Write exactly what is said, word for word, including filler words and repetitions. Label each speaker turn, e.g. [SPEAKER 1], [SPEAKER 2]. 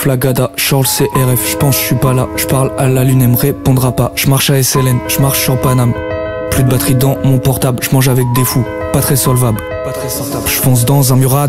[SPEAKER 1] Flagada, Charles C R F, j'pense je suis pas là, j'parle à la lune, elle me répondra pas. J'marche à S L N, j'marche sur Paname. Plus de batterie dans mon portable, j'mange avec des fous, pas très solvable. Pas très sortable. J'fonce dans un mur à